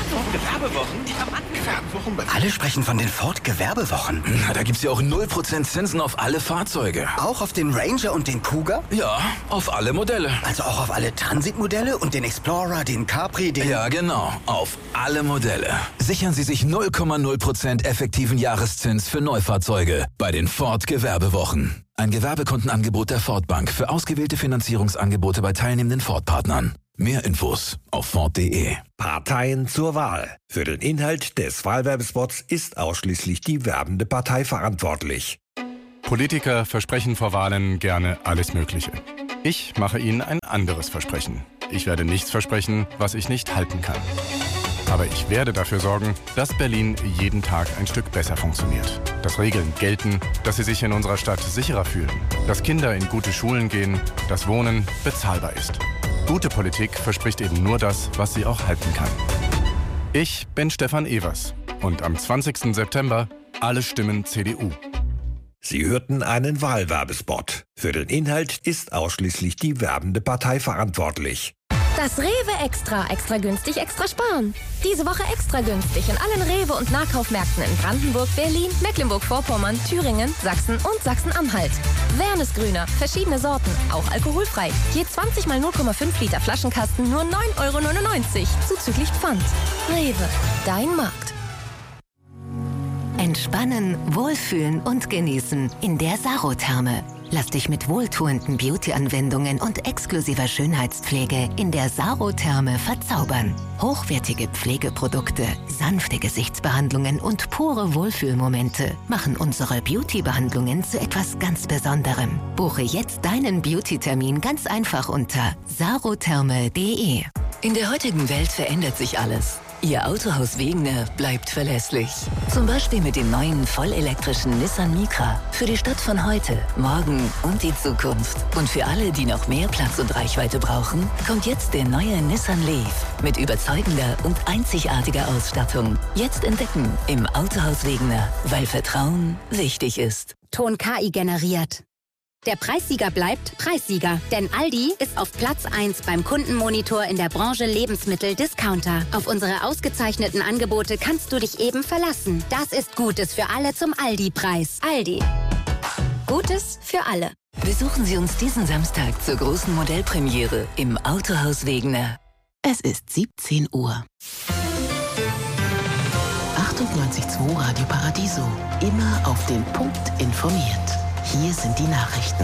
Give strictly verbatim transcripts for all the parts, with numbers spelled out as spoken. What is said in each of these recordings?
Gewerbewochen? Gewerbewochen? Alle sprechen von den Ford Gewerbewochen. Na, da gibt's ja auch null Prozent Zinsen auf alle Fahrzeuge. Auch auf den Ranger und den Kuga? Ja, auf alle Modelle. Also auch auf alle Transitmodelle und den Explorer, den Capri, den... Ja, genau. Auf alle Modelle. Sichern Sie sich null Komma null Prozent effektiven Jahreszins für Neufahrzeuge bei den Ford Gewerbewochen. Ein Gewerbekundenangebot der Ford Bank für ausgewählte Finanzierungsangebote bei teilnehmenden Ford-Partnern. Mehr Infos auf Ford punkt de. Parteien zur Wahl. Für den Inhalt des Wahlwerbespots ist ausschließlich die werbende Partei verantwortlich. Politiker versprechen vor Wahlen gerne alles Mögliche. Ich mache Ihnen ein anderes Versprechen. Ich werde nichts versprechen, was ich nicht halten kann. Aber ich werde dafür sorgen, dass Berlin jeden Tag ein Stück besser funktioniert. Dass Regeln gelten, dass Sie sich in unserer Stadt sicherer fühlen. Dass Kinder in gute Schulen gehen, dass Wohnen bezahlbar ist. Gute Politik verspricht eben nur das, was sie auch halten kann. Ich bin Stefan Evers und am zwanzigsten September alle Stimmen C D U. Sie hörten einen Wahlwerbespot. Für den Inhalt ist ausschließlich die werbende Partei verantwortlich. Das Rewe Extra. Extra günstig, extra sparen. Diese Woche extra günstig in allen Rewe- und Nahkaufmärkten in Brandenburg, Berlin, Mecklenburg-Vorpommern, Thüringen, Sachsen und Sachsen-Anhalt. Wernesgrüner, verschiedene Sorten, auch alkoholfrei. Je zwanzig mal null Komma fünf Liter Flaschenkasten nur neun Euro neunundneunzig, zuzüglich Pfand. Rewe, dein Markt. Entspannen, wohlfühlen und genießen in der Sarotherme. Lass dich mit wohltuenden Beauty-Anwendungen und exklusiver Schönheitspflege in der Sarotherme verzaubern. Hochwertige Pflegeprodukte, sanfte Gesichtsbehandlungen und pure Wohlfühlmomente machen unsere Beauty-Behandlungen zu etwas ganz Besonderem. Buche jetzt deinen Beauty-Termin ganz einfach unter sarotherme punkt de. In der heutigen Welt verändert sich alles. Ihr Autohaus Wegener bleibt verlässlich. Zum Beispiel mit dem neuen vollelektrischen Nissan Micra. Für die Stadt von heute, morgen und die Zukunft. Und für alle, die noch mehr Platz und Reichweite brauchen, kommt jetzt der neue Nissan Leaf. Mit überzeugender und einzigartiger Ausstattung. Jetzt entdecken im Autohaus Wegener, weil Vertrauen wichtig ist. Ton K I generiert. Der Preissieger bleibt Preissieger, denn Aldi ist auf Platz eins beim Kundenmonitor in der Branche Lebensmittel-Discounter. Auf unsere ausgezeichneten Angebote kannst du dich eben verlassen. Das ist Gutes für alle zum Aldi-Preis. Aldi. Gutes für alle. Besuchen Sie uns diesen Samstag zur großen Modellpremiere im Autohaus Wegener. Es ist siebzehn Uhr. achtundneunzig Komma zwei Radio Paradiso. Immer auf den Punkt informiert. Hier sind die Nachrichten.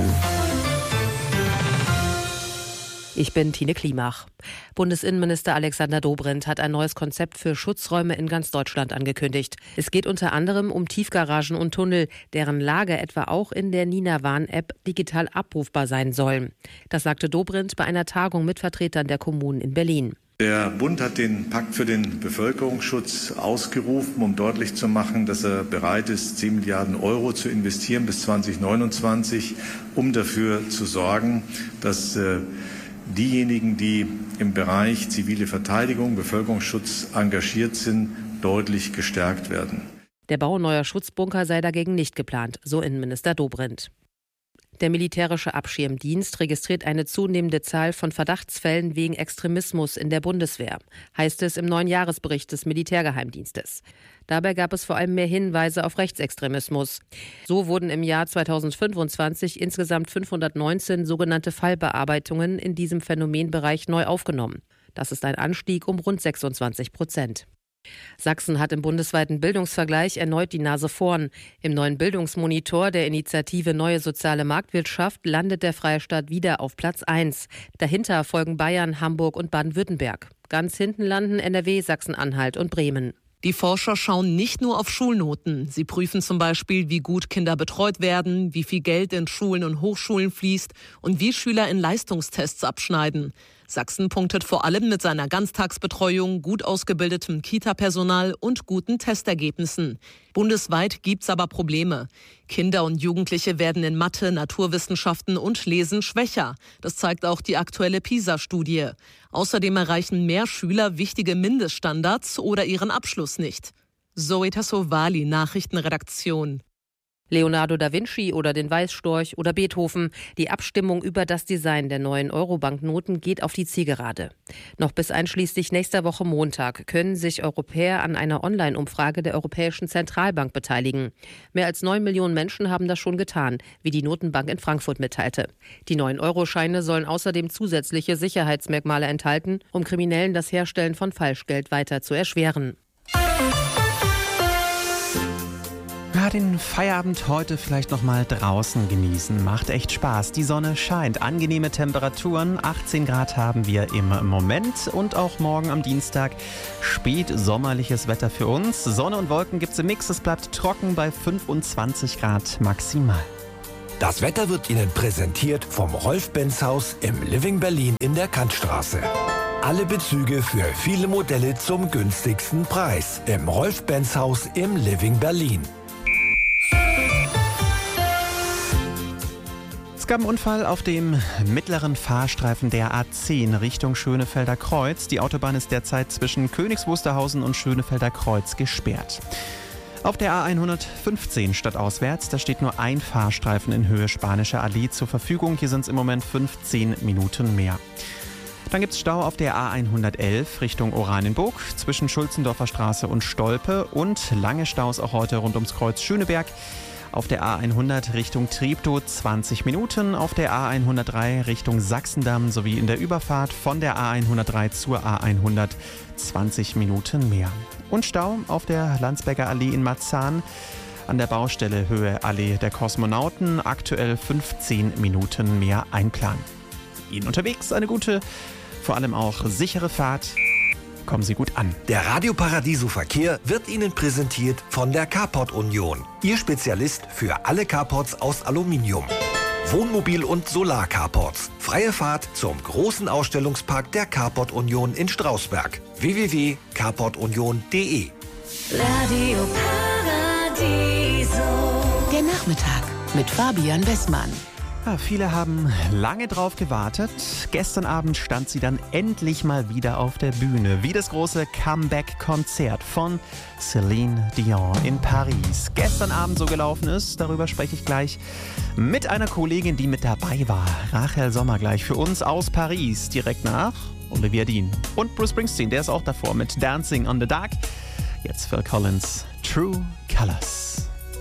Ich bin Tine Klimach. Bundesinnenminister Alexander Dobrindt hat ein neues Konzept für Schutzräume in ganz Deutschland angekündigt. Es geht unter anderem um Tiefgaragen und Tunnel, deren Lage etwa auch in der Nina-Warn-App digital abrufbar sein sollen. Das sagte Dobrindt bei einer Tagung mit Vertretern der Kommunen in Berlin. Der Bund hat den Pakt für den Bevölkerungsschutz ausgerufen, um deutlich zu machen, dass er bereit ist, zehn Milliarden Euro zu investieren bis zweitausendneunundzwanzig, um dafür zu sorgen, dass äh, diejenigen, die im Bereich zivile Verteidigung, Bevölkerungsschutz engagiert sind, deutlich gestärkt werden. Der Bau neuer Schutzbunker sei dagegen nicht geplant, so Innenminister Dobrindt. Der militärische Abschirmdienst registriert eine zunehmende Zahl von Verdachtsfällen wegen Extremismus in der Bundeswehr, heißt es im neuen Jahresbericht des Militärgeheimdienstes. Dabei gab es vor allem mehr Hinweise auf Rechtsextremismus. So wurden im Jahr zweitausendfünfundzwanzig insgesamt fünfhundertneunzehn sogenannte Fallbearbeitungen in diesem Phänomenbereich neu aufgenommen. Das ist ein Anstieg um rund sechsundzwanzig Prozent. Sachsen hat im bundesweiten Bildungsvergleich erneut die Nase vorn. Im neuen Bildungsmonitor der Initiative Neue Soziale Marktwirtschaft landet der Freistaat wieder auf Platz eins. Dahinter folgen Bayern, Hamburg und Baden-Württemberg. Ganz hinten landen N R W, Sachsen-Anhalt und Bremen. Die Forscher schauen nicht nur auf Schulnoten. Sie prüfen zum Beispiel, wie gut Kinder betreut werden, wie viel Geld in Schulen und Hochschulen fließt und wie Schüler in Leistungstests abschneiden. Sachsen punktet vor allem mit seiner Ganztagsbetreuung, gut ausgebildetem Kita-Personal und guten Testergebnissen. Bundesweit gibt's aber Probleme. Kinder und Jugendliche werden in Mathe, Naturwissenschaften und Lesen schwächer. Das zeigt auch die aktuelle PISA-Studie. Außerdem erreichen mehr Schüler wichtige Mindeststandards oder ihren Abschluss nicht. Zoe Tassovali, Nachrichtenredaktion. Leonardo da Vinci oder den Weißstorch oder Beethoven. Die Abstimmung über das Design der neuen Euro-Banknoten geht auf die Zielgerade. Noch bis einschließlich nächster Woche Montag können sich Europäer an einer Online-Umfrage der Europäischen Zentralbank beteiligen. Mehr als neun Millionen Menschen haben das schon getan, wie die Notenbank in Frankfurt mitteilte. Die neuen Euroscheine sollen außerdem zusätzliche Sicherheitsmerkmale enthalten, um Kriminellen das Herstellen von Falschgeld weiter zu erschweren. Ja, den Feierabend heute vielleicht noch mal draußen genießen. Macht echt Spaß. Die Sonne scheint. Angenehme Temperaturen. achtzehn Grad haben wir im Moment. Und auch morgen am Dienstag spät sommerliches Wetter für uns. Sonne und Wolken gibt's im Mix. Es bleibt trocken bei fünfundzwanzig Grad maximal. Das Wetter wird Ihnen präsentiert vom Rolf-Benz-Haus im Living Berlin in der Kantstraße. Alle Bezüge für viele Modelle zum günstigsten Preis im Rolf-Benz-Haus im Living Berlin. Es gab einen Unfall auf dem mittleren Fahrstreifen der A zehn Richtung Schönefelder Kreuz. Die Autobahn ist derzeit zwischen Königs Wusterhausen und Schönefelder Kreuz gesperrt. Auf der A hundertfünfzehn stadtauswärts, da steht nur ein Fahrstreifen in Höhe Spanische Allee zur Verfügung. Hier sind es im Moment fünfzehn Minuten mehr. Dann gibt es Stau auf der A hundertelf Richtung Oranienburg zwischen Schulzendorfer Straße und Stolpe und lange Staus auch heute rund ums Kreuz Schöneberg. Auf der A hundert Richtung Treptow zwanzig Minuten, auf der A hundertdrei Richtung Sachsendamm sowie in der Überfahrt von der A hundertdrei zur A hundert zwanzig Minuten mehr. Und Stau auf der Landsberger Allee in Marzahn an der Baustelle Höhe Allee der Kosmonauten, aktuell fünfzehn Minuten mehr einplanen. Ihnen unterwegs eine gute, vor allem auch sichere Fahrt. Kommen Sie gut an. Der Radio Paradiso Verkehr wird Ihnen präsentiert von der Carport Union. Ihr Spezialist für alle Carports aus Aluminium. Wohnmobil- und Solar-Carports. Freie Fahrt zum großen Ausstellungspark der Carport Union in Strausberg. w w w punkt carport union punkt d e. Radio Paradiso. Der Nachmittag mit Fabian Westmann. Ja, viele haben lange drauf gewartet. Gestern Abend stand sie dann endlich mal wieder auf der Bühne. Wie das große Comeback-Konzert von Celine Dion in Paris. Gestern Abend so gelaufen ist, darüber spreche ich gleich mit einer Kollegin, die mit dabei war. Rachel Sommer gleich für uns aus Paris, direkt nach Olivia Dean. Und Bruce Springsteen, der ist auch davor mit Dancing on the Dark. Jetzt Phil Collins, True Colors.